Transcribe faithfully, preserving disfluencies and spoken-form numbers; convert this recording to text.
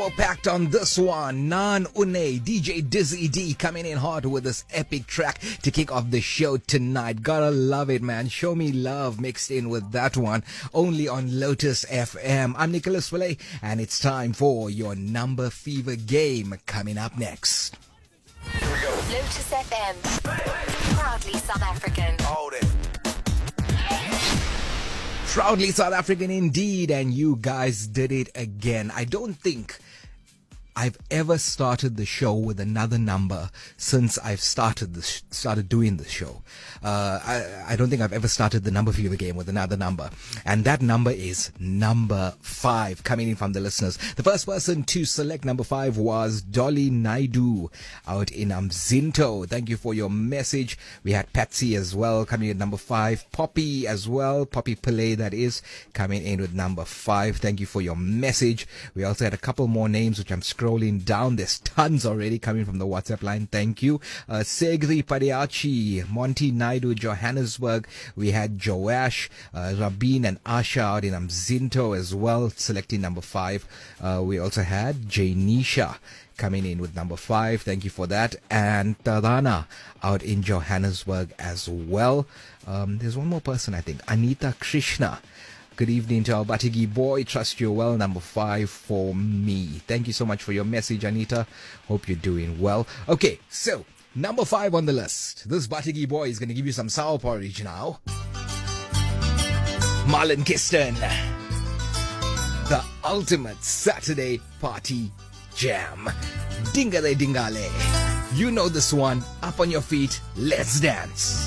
Power packed on this one. Nan Une, D J Dizzy D coming in hard with this epic track to kick off the show tonight. Gotta love it, man. Show Me Love mixed in with that one. Only on Lotus F M. I'm Nicholas Willey, and it's time for your Number Fever game coming up next. Here we go. Lotus F M. Proudly South African. Hold it. Proudly South African indeed, and you guys did it again. I don't think I've ever started the show with another number since I've started the sh- started doing the show. Uh, I, I don't think I've ever started the Number Fever game with another number. And that number is number five, coming in from the listeners. The first person to select number five was Dolly Naidu out in Umzinto. Thank you for your message. We had Patsy as well coming in at number five. Poppy as well. Poppy Pillay, that is, coming in with number five. Thank you for your message. We also had a couple more names which I'm scrolling Scrolling down. There's tons already coming from the WhatsApp line. Thank you. Uh, Segri Padiachi, Monty Naidu, Johannesburg. We had Joash, uh, Rabin and Asha out in Umzinto as well, selecting number five. Uh, we also had Jainisha coming in with number five. Thank you for that. And Tarana out in Johannesburg as well. Um, there's one more person, I think. Anita Krishna. Good evening to our Batigi boy. Trust you're well. Number five for me. Thank you so much for your message, Anita. Hope you're doing well. Okay, so number five on the list. This Batigi boy is going to give you some sour porridge now. Marlon Kiston. The ultimate Saturday party jam. Dingale dingale. You know this one. Up on your feet. Let's dance.